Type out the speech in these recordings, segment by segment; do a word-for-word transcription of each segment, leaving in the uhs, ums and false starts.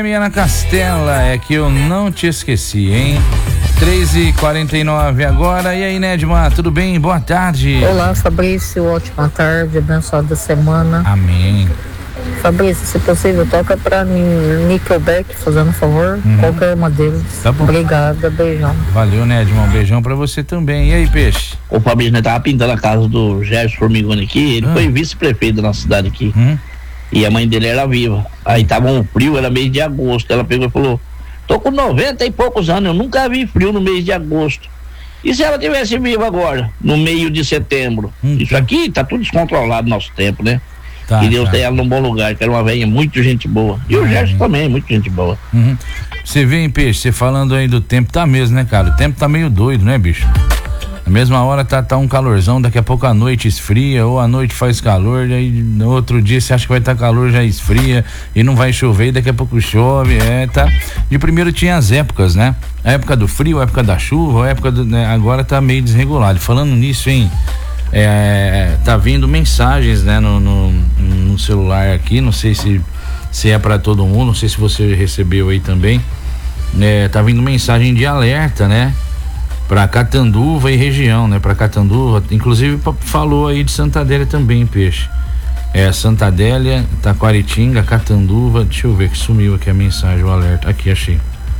Minha Castela, é que eu não te esqueci, hein? três e quarenta e nove agora. E aí, Nedma, tudo bem? Boa tarde. Olá, Fabrício, ótima tarde, abençoada semana. Amém. Fabrício, se possível, toca pra mim Nickelback, fazendo um favor, uhum. Qualquer uma deles. Tá bom. Obrigada, beijão. Valeu, Nedma, um beijão pra você também. E aí, Peixe? O Fabrício, né, tava pintando a casa do Gerson Formigoni aqui, ele ah. foi vice-prefeito da nossa cidade aqui. Hum. E a mãe dele era viva. Aí tava um frio, era mês de agosto. Ela pegou e falou: tô com noventa e poucos anos, eu nunca vi frio no mês de agosto. E se ela tivesse viva agora, no meio de setembro? Hum, Isso aqui tá tudo descontrolado no nosso tempo, né? Tá, e Deus tá. tem ela num bom lugar, que era uma velha muito gente boa. E uhum. o Gerson também, muito gente boa. Uhum. Você vê, hein, Peixe, você falando aí do tempo, tá mesmo, né, cara? O tempo tá meio doido, né, bicho? Na mesma hora tá, tá um calorzão, daqui a pouco a noite esfria, ou a noite faz calor, aí no outro dia você acha que vai estar tá calor, já esfria, e não vai chover, e daqui a pouco chove, é, tá. De primeiro tinha as épocas, né? A época do frio, a época da chuva, a época do, né? Agora tá meio desregulado. Falando nisso, hein, é, tá vindo mensagens, né, no, no, no celular aqui, não sei se, se é para todo mundo, não sei se você recebeu aí também, é, tá vindo mensagem de alerta, né? Para Catanduva e região, né? Para Catanduva, inclusive falou aí de Santa Adélia também, Peixe. É, Santa Adélia, Taquaritinga, Catanduva, deixa eu ver que sumiu aqui a mensagem, o alerta. Aqui, achei.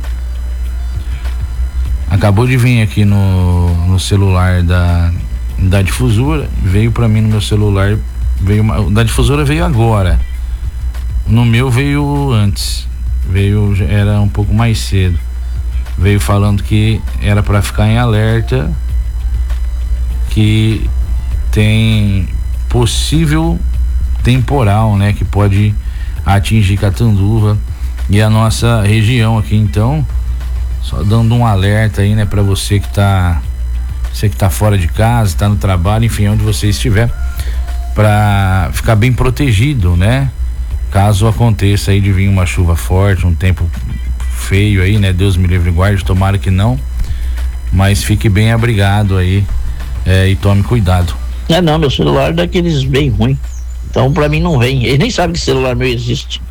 Acabou de vir aqui no, no celular da, da difusora, veio para mim no meu celular, veio uma, da difusora veio agora. No meu veio antes, veio, era um pouco mais cedo. Veio falando que era para ficar em alerta, que tem possível temporal, né, que pode atingir Catanduva e a nossa região aqui. Então, só dando um alerta aí, né, para você que tá você que tá fora de casa, tá no trabalho, enfim, onde você estiver, para ficar bem protegido, né? Caso aconteça aí de vir uma chuva forte, um tempo feio aí, né? Deus me livre e guarde, tomara que não, mas fique bem abrigado aí, é, e tome cuidado. É, não, meu celular é daqueles bem ruim, então pra mim não vem, ele nem sabe que celular meu existe.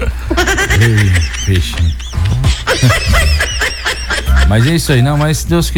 Ei, peixe. Mas é isso aí, não, mas se Deus quiser